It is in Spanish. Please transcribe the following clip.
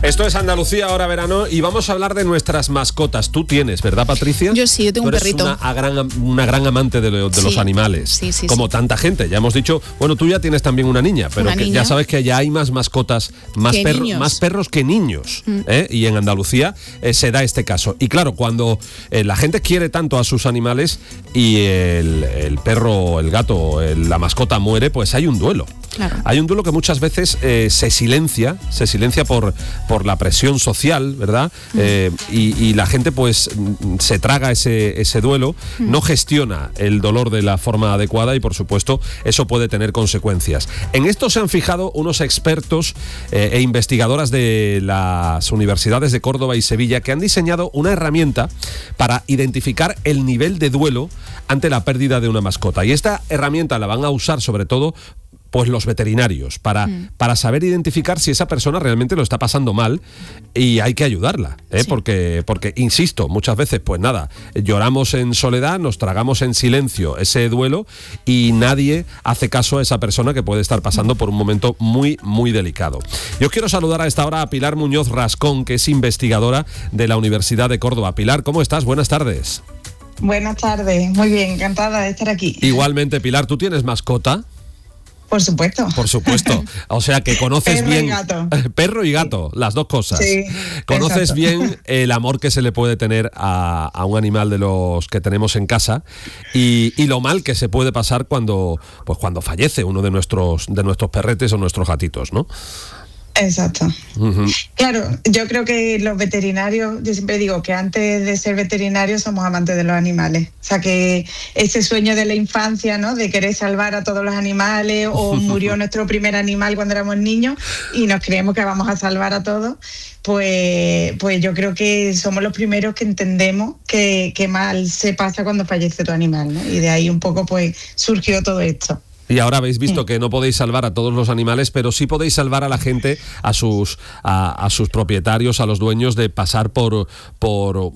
Esto es Andalucía, ahora verano, y vamos a hablar de nuestras mascotas. Tú tienes, ¿verdad, Patricia? Yo sí, yo tengo un perrito. Una gran amante de los animales. Sí. Como tanta gente. Ya hemos dicho, bueno, tú ya tienes también una niña, pero ya sabes que ya hay más mascotas, más perros que niños. Y en Andalucía se da este caso. Y claro, cuando la gente quiere tanto a sus animales y el perro, el gato, la mascota muere, pues hay un duelo. Claro. Hay un duelo que muchas veces se silencia por la presión social, ¿verdad? Y la gente pues se traga ese duelo, no gestiona el dolor de la forma adecuada y por supuesto eso puede tener consecuencias. En esto se han fijado unos expertos e investigadoras de las universidades de Córdoba y Sevilla que han diseñado una herramienta para identificar el nivel de duelo ante la pérdida de una mascota. Y esta herramienta la van a usar sobre todo pues los veterinarios, para saber identificar si esa persona realmente lo está pasando mal y hay que ayudarla, Sí. porque, insisto, muchas veces, pues nada, lloramos en soledad, nos tragamos en silencio ese duelo y nadie hace caso a esa persona que puede estar pasando por un momento muy, muy delicado. Yo quiero saludar a esta hora a Pilar Muñoz Rascón, que es investigadora de la Universidad de Córdoba. Pilar, ¿cómo estás? Buenas tardes. Buenas tardes, muy bien, encantada de estar aquí. Igualmente, Pilar, ¿tú tienes mascota? Por supuesto. Por supuesto. O sea que conoces Perro bien. y gato. Perro y gato, sí. Las dos cosas. Sí, conoces exacto. bien el amor que se le puede tener a un animal de los que tenemos en casa y lo mal que se puede pasar cuando fallece uno de nuestros perretes o nuestros gatitos, ¿no? Exacto. Uh-huh. Claro, yo creo que los veterinarios, yo siempre digo que antes de ser veterinarios somos amantes de los animales. O sea que ese sueño de la infancia, ¿no? De querer salvar a todos los animales, o murió nuestro primer animal cuando éramos niños y nos creemos que vamos a salvar a todos, pues yo creo que somos los primeros que entendemos que mal se pasa cuando fallece tu animal, ¿no? Y de ahí un poco pues surgió todo esto. Y ahora habéis visto que no podéis salvar a todos los animales, pero sí podéis salvar a la gente, a sus propietarios, a los dueños, de pasar por